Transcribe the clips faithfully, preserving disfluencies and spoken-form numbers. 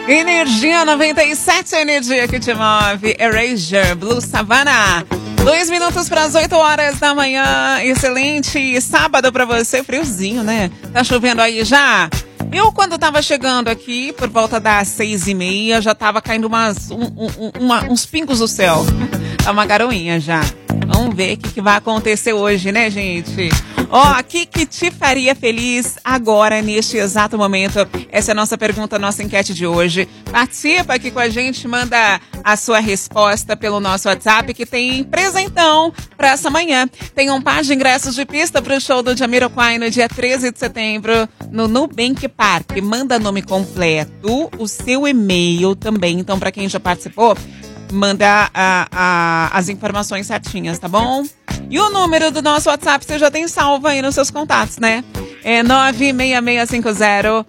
Energia noventa e sete, a energia que te move. Erasure, Blue Savannah. Dois minutos para as oito horas da manhã. Excelente sábado para você. Friozinho, né? Tá chovendo aí já? Eu, quando tava chegando aqui, por volta das seis e meia, já tava caindo umas, um, um, uma, uns pingos do céu. Tá uma garoinha já. Vamos ver o que, que vai acontecer hoje, né, gente? Ó, o que que te faria feliz agora, neste exato momento? Essa é a nossa pergunta, nossa enquete de hoje. Participa aqui com a gente, manda a sua resposta pelo nosso WhatsApp, que tem presentão para essa manhã. Tem um par de ingressos de pista para o show do Jamiroquai no dia treze de setembro, no Nubank Park. Manda nome completo, o seu e-mail também. Então, para quem já participou, manda a, a, as informações certinhas, tá bom? E o número do nosso WhatsApp você já tem salvo aí nos seus contatos, né? É nove seis seis cinco zero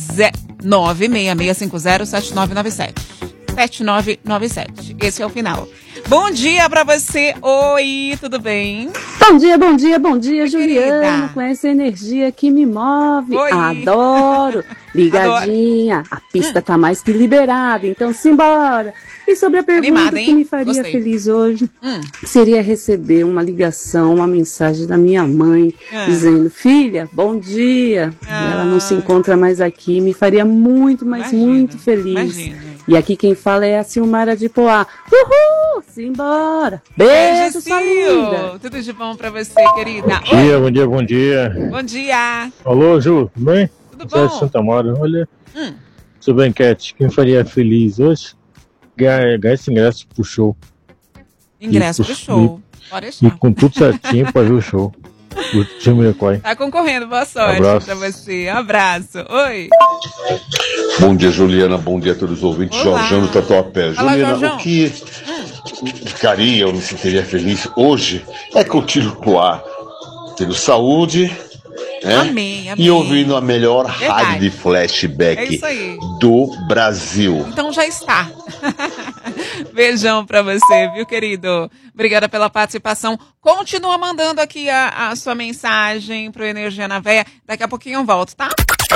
nove seis seis cinco zero sete nove nove sete. sete nove nove sete. Esse é o final. Bom dia pra você. Oi, tudo bem? Bom dia, bom dia, bom dia, Oi, Juliana. querida. Com essa energia que me move. Oi. Adoro. Ligadinha. A pista tá mais que liberada, então simbora. E sobre a pergunta Animada, que hein? me faria Gostei. feliz hoje, Hum. seria receber uma ligação, uma mensagem da minha mãe, Ah. dizendo: filha, bom dia. Ah. Ela não se encontra mais aqui, me faria muito, mas Imagina, muito feliz. imagina. E aqui quem fala é a Silmara de Poá. Uhul! Simbora! Beijo, sua linda! Sil. Tudo de bom pra você, querida. Bom dia, bom dia, bom dia. Bom dia. Alô, Ju, tudo bem? Tudo Você é de bom? Santa Maura. Olha, Hum. sobre a enquete, quem faria feliz hoje? Ganhar, ganhar esse ingresso pro show. Ingresso E- pro show. Pode E deixar. com tudo certinho pra ver o show. O Jamiroquai. Tá concorrendo, boa sorte Abraço. pra você. Um abraço. Oi. Bom dia, Juliana. Bom dia a todos os ouvintes. Olá. Jorjão do Tatuapé. Fala, Juliana, Jorjão. o que ficaria, eu me sentiria feliz hoje é continuar tendo saúde, né? Amém, amém. E ouvindo a melhor Verdade. rádio de É flashback isso aí. do Brasil. Então já está. Beijão pra você, viu, querido? Obrigada pela participação. Continua mandando aqui a, a sua mensagem pro Energia na Veia. Daqui a pouquinho eu volto, tá?